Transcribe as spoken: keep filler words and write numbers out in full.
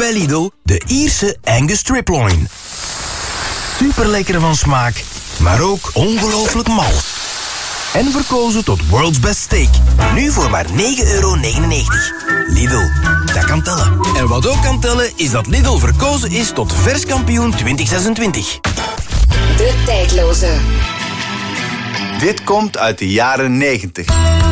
bij Lidl de Ierse Angus Striploin. Super lekker van smaak, maar ook ongelooflijk mal. En verkozen tot World's Best Steak. Nu voor maar negen euro negenennegentig. Lidl, dat kan tellen. En wat ook kan tellen is dat Lidl verkozen is tot verskampioen twintig zesentwintig. De tijdloze. Dit komt uit de jaren negentig.